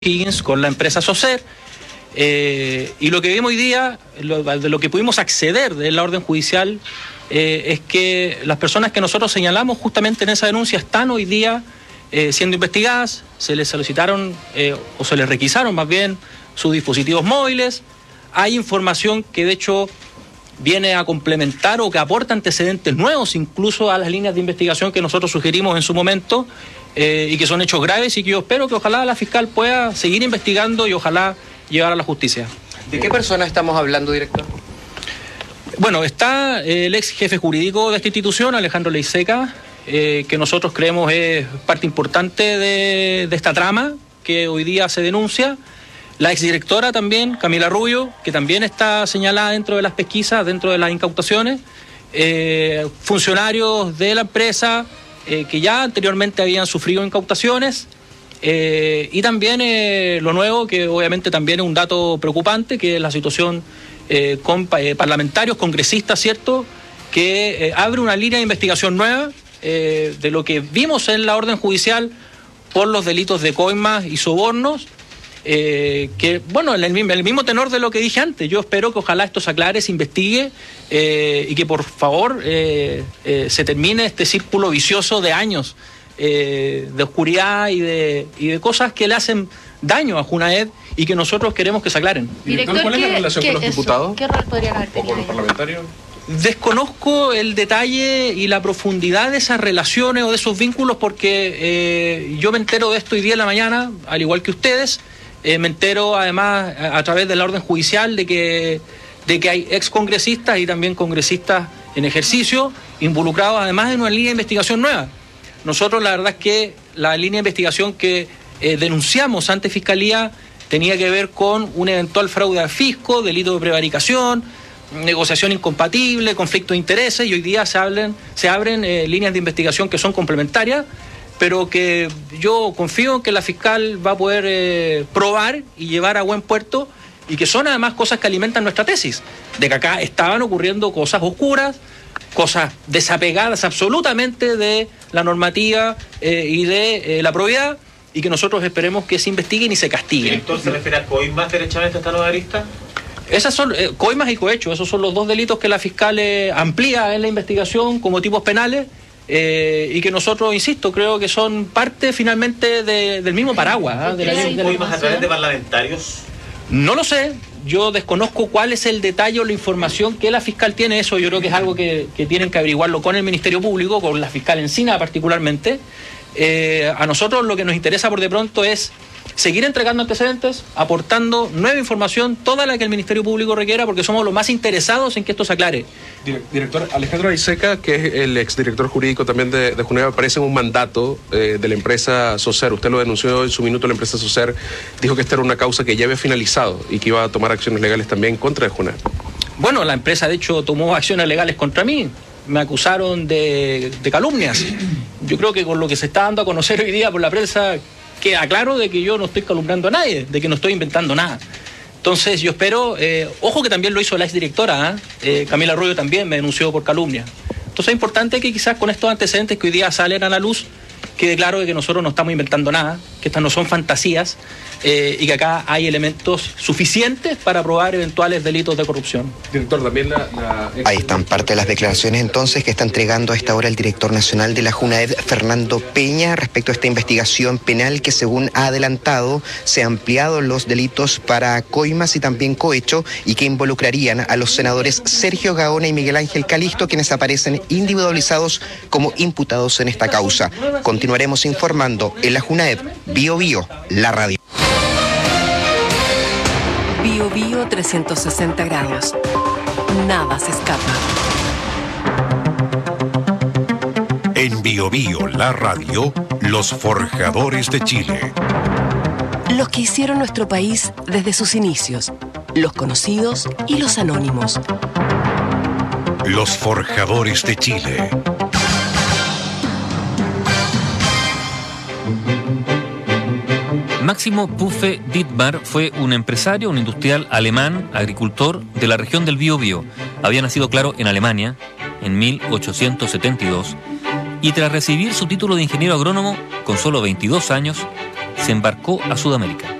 Higgins con la empresa Socer, y lo que vimos hoy día, de lo que pudimos acceder de la orden judicial, es que las personas que nosotros señalamos justamente en esa denuncia están hoy día siendo investigadas. Se les solicitaron o se les requisaron más bien sus dispositivos móviles. Hay información que de hecho viene a complementar o que aporta antecedentes nuevos incluso a las líneas de investigación que nosotros sugerimos en su momento, y que son hechos graves y que yo espero que ojalá la fiscal pueda seguir investigando y ojalá llevar a la justicia. ¿De qué persona estamos hablando, director? Bueno, está el ex jefe jurídico de esta institución, Alejandro Leiseca, que nosotros creemos es parte importante de esta trama que hoy día se denuncia. La exdirectora también, Camila Rubio, que también está señalada dentro de las pesquisas, dentro de las incautaciones. Funcionarios de la empresa que ya anteriormente habían sufrido incautaciones. Y también lo nuevo, que obviamente también es un dato preocupante, que es la situación con parlamentarios, congresistas, ¿cierto?, que abre una línea de investigación nueva de lo que vimos en la orden judicial por los delitos de coimas y sobornos, que, bueno, el mismo tenor de lo que dije antes. Yo espero que ojalá esto se aclare, se investigue, y que por favor se termine este círculo vicioso de años de oscuridad y de cosas que le hacen daño a Junaed y que nosotros queremos que se aclaren. Director, ¿cuál es la relación con los diputados? ¿Qué rol podrían haber tenido? ¿O con los parlamentarios? Desconozco el detalle y la profundidad de esas relaciones o de esos vínculos, porque yo me entero de esto hoy día en la mañana, al igual que ustedes. Me entero además a través de la orden judicial de que hay excongresistas y también congresistas en ejercicio involucrados además en una línea de investigación nueva. Nosotros la verdad es que la línea de investigación que denunciamos ante Fiscalía tenía que ver con un eventual fraude al fisco, delito de prevaricación, negociación incompatible, conflicto de intereses, y hoy día se abren líneas de investigación que son complementarias, pero que yo confío en que la fiscal va a poder probar y llevar a buen puerto, y que son además cosas que alimentan nuestra tesis, de que acá estaban ocurriendo cosas oscuras, cosas desapegadas absolutamente de la normativa y de la probidad, y que nosotros esperemos que se investiguen y se castiguen. ¿Director, se refiere a coimas derechamente a esta nueva arista? Esas son coimas y cohecho, esos son los dos delitos que la fiscal amplía en la investigación como tipos penales, y que nosotros, insisto, creo que son parte finalmente del mismo paraguas. ¿De las coimas a través de parlamentarios? No lo sé, yo desconozco cuál es el detalle o la información que la fiscal tiene. Eso yo creo que es algo que tienen que averiguarlo con el Ministerio Público, con la fiscal Encina particularmente. A nosotros lo que nos interesa por de pronto es seguir entregando antecedentes, aportando nueva información, toda la que el Ministerio Público requiera, porque somos los más interesados en que esto se aclare. Director, Alejandro Leiseca, que es el exdirector jurídico también de Junaed, aparece en un mandato de la empresa Socer. Usted lo denunció en su minuto. La empresa Socer dijo que esta era una causa que ya había finalizado y que iba a tomar acciones legales también contra Junaed. Bueno, la empresa de hecho tomó acciones legales contra mí. Me acusaron de calumnias. Yo creo que con lo que se está dando a conocer hoy día por la prensa queda claro de que yo no estoy calumniando a nadie, de que no estoy inventando nada. Entonces yo espero, ojo que también lo hizo la exdirectora, Camila Rubio también me denunció por calumnia. Entonces es importante que quizás con estos antecedentes que hoy día salen a la luz, quede claro de que nosotros no estamos inventando nada, que estas no son fantasías, y que acá hay elementos suficientes para probar eventuales delitos de corrupción. Director, también Ahí están parte de las declaraciones entonces que está entregando a esta hora el director nacional de la Junaed, Fernando Peña, respecto a esta investigación penal que, según ha adelantado, se han ampliado los delitos para coimas y también cohecho, y que involucrarían a los senadores Sergio Gaona y Miguel Ángel Calisto, quienes aparecen individualizados como imputados en esta causa. Continuaremos informando en la Junaed. Bio Bio, la radio. Bio Bio 360 grados. Nada se escapa. En Bio Bio, la radio, los forjadores de Chile. Los que hicieron nuestro país desde sus inicios. Los conocidos y los anónimos. Los forjadores de Chile. Máximo Puffe Dittmar fue un empresario, un industrial alemán, agricultor de la región del Biobío. Había nacido, claro, en Alemania en 1872 y tras recibir su título de ingeniero agrónomo con solo 22 años, se embarcó a Sudamérica.